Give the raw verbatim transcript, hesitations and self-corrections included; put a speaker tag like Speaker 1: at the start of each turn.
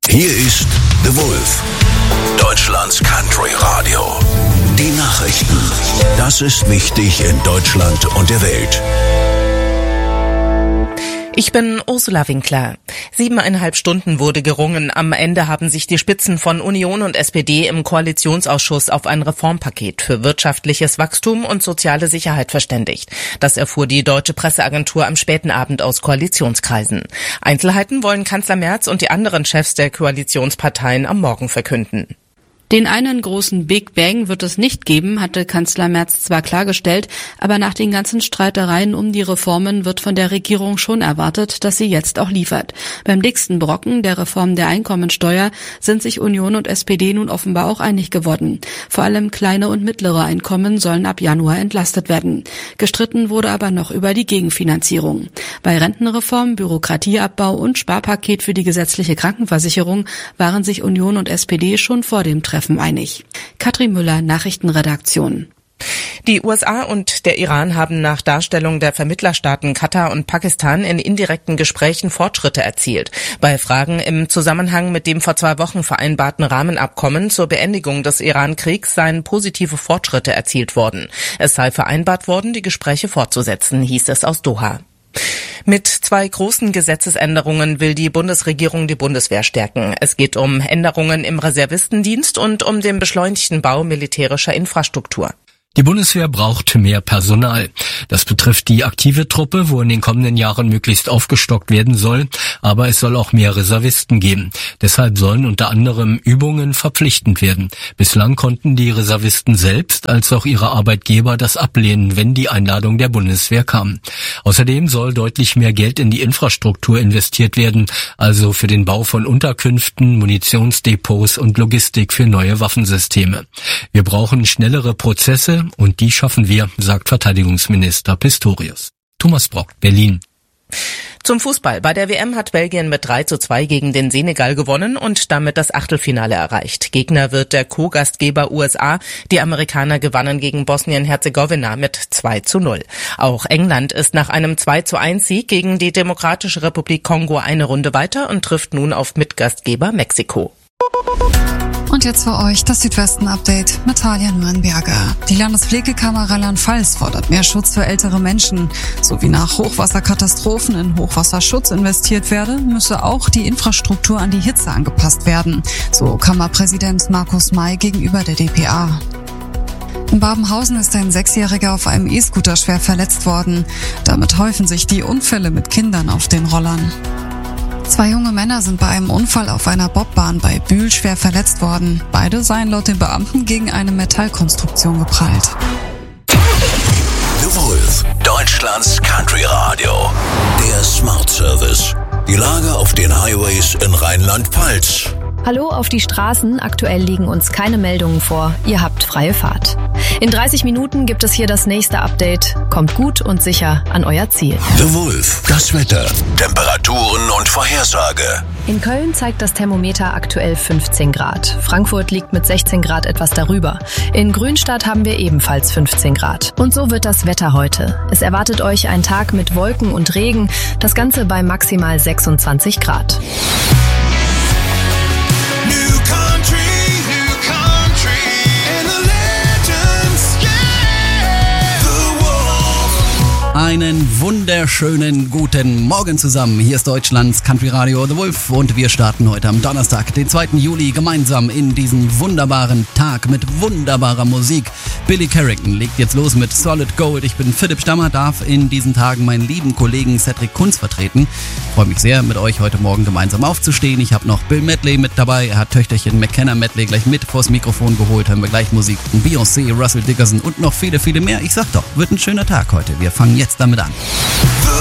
Speaker 1: Hier ist The Wolf, Deutschlands Country Radio. Die Nachrichten. Das ist wichtig in Deutschland und der Welt.
Speaker 2: Ich bin Ursula Winkler. Siebeneinhalb Stunden wurde gerungen. Am Ende haben sich die Spitzen von Union und S P D im Koalitionsausschuss auf ein Reformpaket für wirtschaftliches Wachstum und soziale Sicherheit verständigt. Das erfuhr die Deutsche Presseagentur am späten Abend aus Koalitionskreisen. Einzelheiten wollen Kanzler Merz und die anderen Chefs der Koalitionsparteien am Morgen verkünden.
Speaker 3: Den einen großen Big Bang wird es nicht geben, hatte Kanzler Merz zwar klargestellt, aber nach den ganzen Streitereien um die Reformen wird von der Regierung schon erwartet, dass sie jetzt auch liefert. Beim dicksten Brocken, der Reform der Einkommensteuer, sind sich Union und S P D nun offenbar auch einig geworden. Vor allem kleine und mittlere Einkommen sollen ab Januar entlastet werden. Gestritten wurde aber noch über die Gegenfinanzierung. Bei Rentenreform, Bürokratieabbau und Sparpaket für die gesetzliche Krankenversicherung waren sich Union und S P D schon vor dem Treffen einig. Katrin Müller, Nachrichtenredaktion.
Speaker 2: Die U S A und der Iran haben nach Darstellung der Vermittlerstaaten Katar und Pakistan in indirekten Gesprächen Fortschritte erzielt. Bei Fragen im Zusammenhang mit dem vor zwei Wochen vereinbarten Rahmenabkommen zur Beendigung des Iran-Kriegs seien positive Fortschritte erzielt worden. Es sei vereinbart worden, die Gespräche fortzusetzen, hieß es aus Doha. Mit zwei großen Gesetzesänderungen will die Bundesregierung die Bundeswehr stärken. Es geht um Änderungen im Reservistendienst und um den beschleunigten Bau militärischer Infrastruktur.
Speaker 4: Die Bundeswehr braucht mehr Personal. Das betrifft die aktive Truppe, wo in den kommenden Jahren möglichst aufgestockt werden soll, aber es soll auch mehr Reservisten geben. Deshalb sollen unter anderem Übungen verpflichtend werden. Bislang konnten die Reservisten selbst als auch ihre Arbeitgeber das ablehnen, wenn die Einladung der Bundeswehr kam. Außerdem soll deutlich mehr Geld in die Infrastruktur investiert werden, also für den Bau von Unterkünften, Munitionsdepots und Logistik für neue Waffensysteme. Wir brauchen schnellere Prozesse, und die schaffen wir, sagt Verteidigungsminister Pistorius. Thomas Brock, Berlin.
Speaker 2: Zum Fußball. Bei der W M hat Belgien mit drei zu zwei gegen den Senegal gewonnen und damit das Achtelfinale erreicht. Gegner wird der Co-Gastgeber U S A. Die Amerikaner gewannen gegen Bosnien-Herzegowina mit zwei zu null. Auch England ist nach einem zwei zu eins Sieg gegen die Demokratische Republik Kongo eine Runde weiter und trifft nun auf Mitgastgeber Mexiko.
Speaker 5: Und jetzt für euch das Südwesten-Update mit Talia Nürnberger. Die Landespflegekammer Rheinland-Pfalz fordert mehr Schutz für ältere Menschen. So wie nach Hochwasserkatastrophen in Hochwasserschutz investiert werde, müsse auch die Infrastruktur an die Hitze angepasst werden. So Kammerpräsident Markus May gegenüber der D P A. In Babenhausen ist ein Sechsjähriger auf einem E-Scooter schwer verletzt worden. Damit häufen sich die Unfälle mit Kindern auf den Rollern. Zwei junge Männer sind bei einem Unfall auf einer Bobbahn bei Bühl schwer verletzt worden. Beide seien laut den Beamten gegen eine Metallkonstruktion geprallt.
Speaker 1: The Wolf, Deutschlands Country Radio. Der Smart Service. Die Lage auf den Highways in Rheinland-Pfalz.
Speaker 6: Hallo auf die Straßen. Aktuell liegen uns keine Meldungen vor. Ihr habt freie Fahrt. In dreißig Minuten gibt es hier das nächste Update. Kommt gut und sicher an euer Ziel.
Speaker 1: The Wolf, das Wetter, Temperaturen und Vorhersage.
Speaker 6: In Köln zeigt das Thermometer aktuell fünfzehn Grad. Frankfurt liegt mit sechzehn Grad etwas darüber. In Grünstadt haben wir ebenfalls fünfzehn Grad. Und so wird das Wetter heute. Es erwartet euch ein Tag mit Wolken und Regen. Das Ganze bei maximal sechsundzwanzig Grad.
Speaker 7: Einen wunderschönen guten Morgen zusammen. Hier ist Deutschlands Country Radio The Wolf und wir starten heute am Donnerstag, den zweiten Juli, gemeinsam in diesen wunderbaren Tag mit wunderbarer Musik. Billy Carrington legt jetzt los mit Solid Gold. Ich bin Philipp Stammer, darf in diesen Tagen meinen lieben Kollegen Cedric Kunz vertreten. Ich freue mich sehr, mit euch heute Morgen gemeinsam aufzustehen. Ich habe noch Bill Medley mit dabei. Er hat Töchterchen McKenna Medley gleich mit vors Mikrofon geholt. Hören wir gleich Musik von Beyoncé, Russell Dickerson und noch viele, viele mehr. Ich sag doch, wird ein schöner Tag heute. Wir fangen jetzt damit an.